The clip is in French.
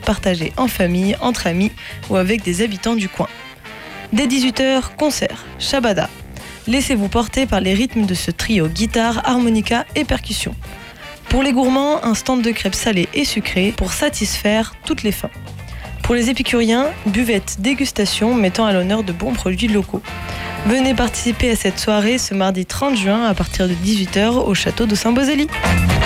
partagée en famille, entre amis ou avec des habitants du coin. Dès 18h, concert, Shabada. Laissez-vous porter par les rythmes de ce trio guitare, harmonica et percussion. Pour les gourmands, un stand de crêpes salées et sucrées pour satisfaire toutes les faims. Pour les épicuriens, buvette dégustation mettant à l'honneur de bons produits locaux. Venez participer à cette soirée ce mardi 30 juin à partir de 18h au château de Saint-Bosely.